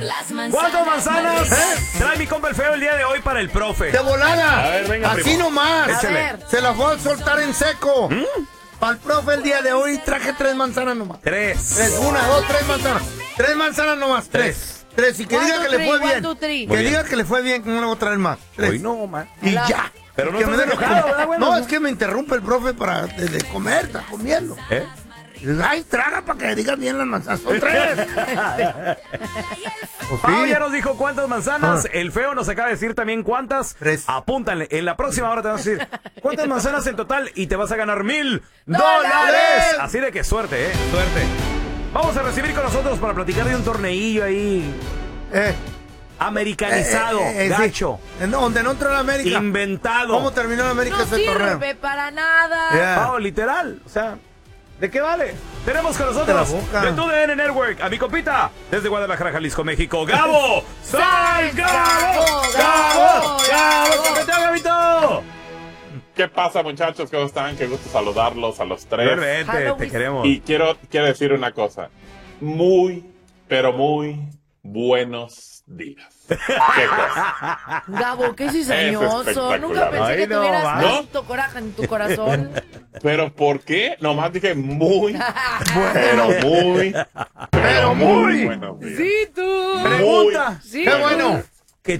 ¿Cuántas manzanas trae mi compa el feo el día de hoy para el profe? ¡De volada! A ver, venga, así primo. nomás. Échale. Se las voy a soltar en seco. Para el profe el día de hoy traje 3 manzanas nomás. 3. 1, 2, 3 manzanas. 3 manzanas nomás. 3. Y que diga que le fue bien. Que diga que le fue bien, que no le voy a traer más. 3. Hoy no, man. Y ya. Pero no Que estás me deje enojado, comer. ¿verdad, bueno? No, es que me interrumpe el profe para de comer, está comiendo. Ay, traga para que digas bien las manzanas. Son 3. Pau ya nos dijo cuántas manzanas. El feo nos acaba de decir también cuántas. 3. Apúntale. En la próxima hora te vas a decir cuántas manzanas en total y te vas a ganar $1,000. Así de que suerte, suerte. Vamos a recibir con nosotros para platicar de un torneillo ahí. Americanizado, gacho. Sí. Donde no entró la América. Inventado. ¿Cómo terminó la América ese torneo? No sirve para nada. Pau, literal. O sea, ¿de qué vale? Tenemos con nosotros de TUDN Network a mi compita desde Guadalajara, Jalisco, México, Gabo. ¡Sal, Gabo! ¡Gabo! ¿Qué tal, Gabito? ¿Qué pasa, muchachos? ¿Cómo están? Qué gusto saludarlos a los 3. Vete, te queremos. Y quiero decir una cosa. Muy, pero muy buenos días. ¿Qué cosa? Gabo, qué cizañoso. espectacular. Nunca pensé que Ay, no, tuvieras va. tanto coraje en tu corazón. ¿Pero por qué? Nomás dije muy, pero muy buenos días. Sí, tú. Pregunta. Sí, ¡Qué bueno!